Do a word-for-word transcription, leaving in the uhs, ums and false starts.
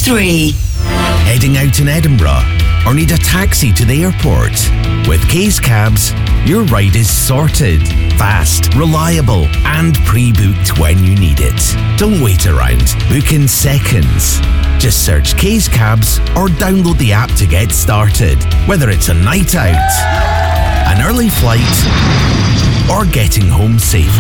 three. Heading out in Edinburgh or need a taxi to the airport? With Case Cabs, your ride is sorted, fast, reliable and pre-booked when you need it. Don't wait around. Book in seconds. Just search Case Cabs or download the app to get started. Whether it's a night out, an early flight or getting home safe.